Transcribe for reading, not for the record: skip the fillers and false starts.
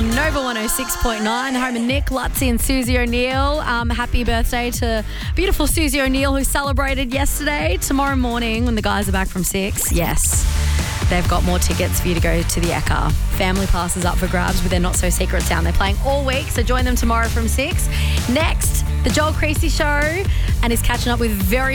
on Nova 106.9, the home of Nick, Lutzi and Susie O'Neill. Happy birthday to beautiful Susie O'Neill, who celebrated yesterday. Tomorrow morning, when the guys are back from 6, yes, they've got more tickets for you to go to the Ekka. Family passes up for grabs with their Not So Secret Sound. They're playing all week, so join them tomorrow from 6. Next, the Joel Creasy Show, and is catching up with very